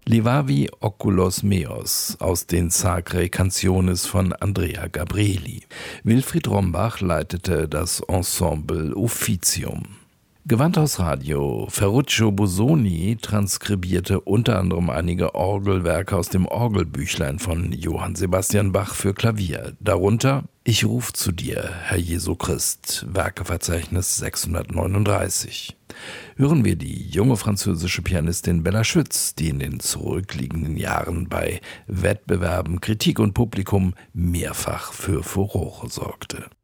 Levavi Oculos Meos aus den Sacre Canciones von Andrea Gabrieli. Wilfried Rombach leitete das Ensemble Officium. Gewandhausradio Ferruccio Busoni transkribierte unter anderem einige Orgelwerke aus dem Orgelbüchlein von Johann Sebastian Bach für Klavier. Darunter Ich ruf zu dir, Herr Jesu Christ, Werkeverzeichnis 639. Hören wir die junge französische Pianistin Bella Schütz, die in den zurückliegenden Jahren bei Wettbewerben, Kritik und Publikum mehrfach für Furore sorgte.